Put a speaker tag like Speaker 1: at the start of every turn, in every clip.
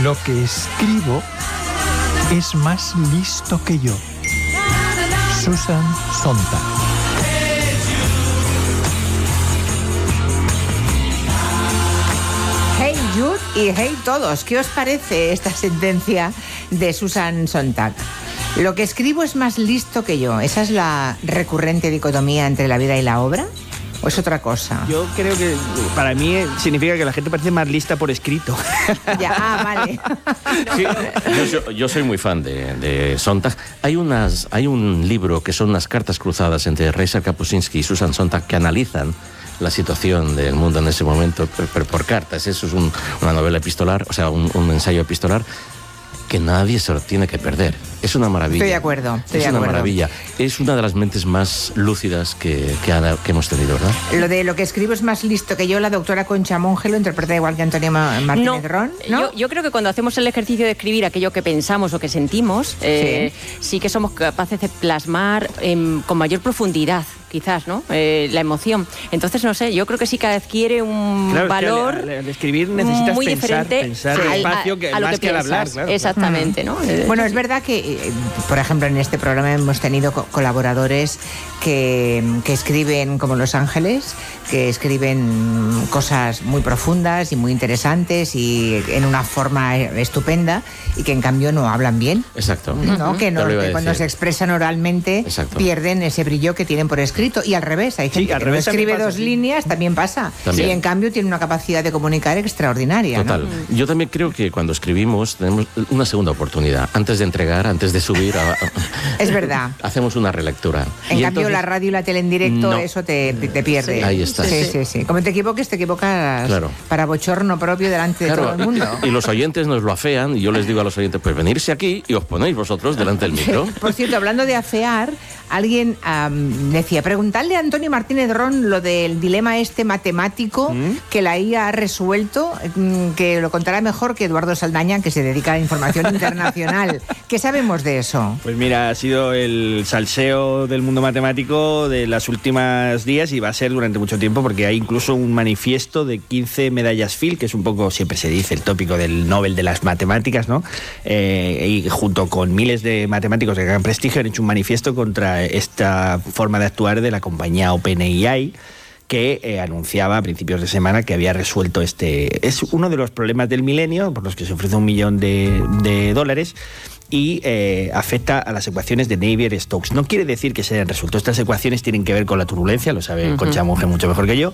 Speaker 1: Lo que escribo es más listo que yo. Susan Sontag.
Speaker 2: Hey Jude y hey todos, ¿qué os parece esta sentencia de Susan Sontag? Lo que escribo es más listo que yo. ¿Esa es la recurrente dicotomía entre la vida y la obra? ¿O es otra cosa?
Speaker 3: Yo creo que para mí significa que la gente parece más lista por escrito.
Speaker 2: Ya, vale.
Speaker 4: Sí, yo soy muy fan de Sontag. Hay un libro que son unas cartas cruzadas entre Reza Kapuscinski y Susan Sontag que analizan la situación del mundo en ese momento, pero por cartas. Eso es una novela epistolar, o sea, un ensayo epistolar que nadie se lo tiene que perder. Es una maravilla.
Speaker 2: Estoy de acuerdo.
Speaker 4: Es una maravilla. Es una de las mentes más lúcidas que hemos tenido, ¿verdad?
Speaker 2: Lo que escribo es más listo que yo. La doctora Concha Monge lo interpreta igual que Antonio Martínez Ron, ¿no?
Speaker 5: Yo creo que cuando hacemos el ejercicio de escribir aquello que pensamos o que sentimos, sí que somos capaces de plasmar con mayor profundidad, quizás, ¿no? La emoción. Entonces, no sé, yo creo que sí que adquiere un valor
Speaker 3: al escribir necesitas
Speaker 5: muy
Speaker 3: pensar
Speaker 5: diferente
Speaker 3: espacio
Speaker 5: a lo
Speaker 3: más que al hablar. Claro.
Speaker 5: Exactamente, ¿no?
Speaker 2: Bueno, es verdad que, por ejemplo, en este programa hemos tenido colaboradores que escriben como Los Ángeles, que escriben cosas muy profundas y muy interesantes y en una forma estupenda y que en cambio no hablan bien.
Speaker 4: Exacto.
Speaker 2: ¿No? Que cuando se expresan oralmente pierden ese brillo que tienen por escrito. Y al revés, hay gente que escribe dos líneas, también pasa.
Speaker 4: También.
Speaker 2: Y en cambio tiene una capacidad de comunicar extraordinaria.
Speaker 4: Total. ¿No? Yo también creo que cuando escribimos tenemos una segunda oportunidad. Antes de entregar, antes de subir...
Speaker 2: Es verdad.
Speaker 4: Hacemos una relectura.
Speaker 2: En cambio, la radio y la tele en directo, eso te pierde.
Speaker 4: Sí, ahí está.
Speaker 2: Sí. Como te equivocas
Speaker 4: claro.
Speaker 2: Para bochorno propio delante de todo el mundo.
Speaker 4: Y los oyentes nos lo afean y yo les digo a los oyentes, pues venirse aquí y os ponéis vosotros delante del micro.
Speaker 2: Por cierto, hablando de afear, alguien decía, preguntarle a Antonio Martínez Ron lo del dilema matemático que la IA ha resuelto, que lo contará mejor que Eduardo Saldaña, que se dedica a la información internacional. ¿Qué sabemos de eso?
Speaker 3: Pues mira, ha sido el salseo del mundo matemático de las últimas días y va a ser durante mucho tiempo porque hay incluso un manifiesto de 15 medallas Fields, que es un poco, siempre se dice, el tópico del Nobel de las matemáticas, ¿no? Y junto con miles de matemáticos de gran prestigio han hecho un manifiesto contra esta forma de actuar de la compañía OpenAI, que anunciaba a principios de semana que había resuelto es uno de los problemas del milenio por los que se ofrece $1 millón de dólares y afecta a las ecuaciones de Navier-Stokes. No quiere decir que se hayan resuelto. Estas ecuaciones tienen que ver con la turbulencia, lo sabe Concha Monge mucho mejor que yo,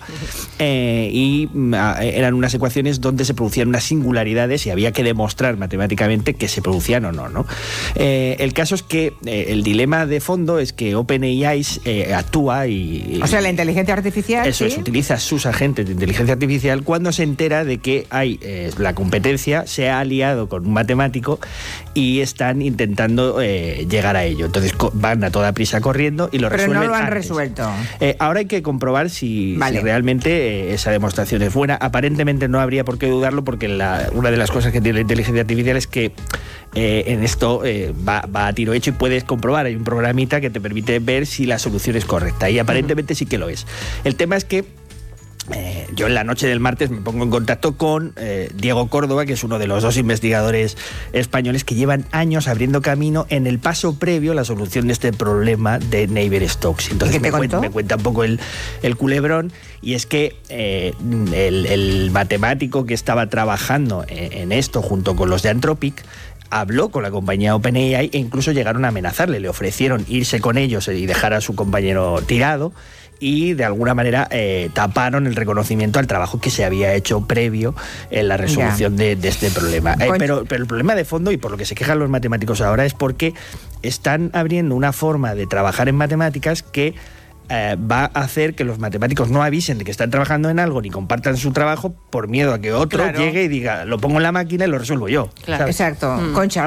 Speaker 3: y eran unas ecuaciones donde se producían unas singularidades y había que demostrar matemáticamente que se producían o no, ¿no? El caso es que el dilema de fondo es que OpenAI actúa y...
Speaker 2: O sea, la inteligencia artificial...
Speaker 3: Eso es, utiliza sus agentes de inteligencia artificial cuando se entera de que la competencia se ha aliado con un matemático y están intentando llegar a ello. Entonces van a toda prisa corriendo y lo resuelven.
Speaker 2: Pero no lo han
Speaker 3: antes.
Speaker 2: resuelto.
Speaker 3: Ahora hay que comprobar si realmente esa demostración es buena. Aparentemente no habría por qué dudarlo porque una de las cosas que tiene la inteligencia artificial es que en esto va a tiro hecho y puedes comprobar. Hay un programita que te permite ver si la solución es correcta y aparentemente sí que lo es. El tema es que yo en la noche del martes me pongo en contacto con Diego Córdoba, que es uno de los 2 investigadores españoles que llevan años abriendo camino en el paso previo a la solución de este problema de Navier-Stokes. Entonces me cuenta un poco el culebrón, y es que el matemático que estaba trabajando en esto junto con los de Anthropic habló con la compañía OpenAI e incluso llegaron a amenazarle. Le ofrecieron irse con ellos y dejar a su compañero tirado, y de alguna manera taparon el reconocimiento al trabajo que se había hecho previo en la resolución de este problema. Pero el problema de fondo, y por lo que se quejan los matemáticos ahora, es porque están abriendo una forma de trabajar en matemáticas que va a hacer que los matemáticos no avisen de que están trabajando en algo ni compartan su trabajo por miedo a que otro llegue y diga, lo pongo en la máquina y lo resuelvo yo.
Speaker 2: Claro. Exacto. Concha,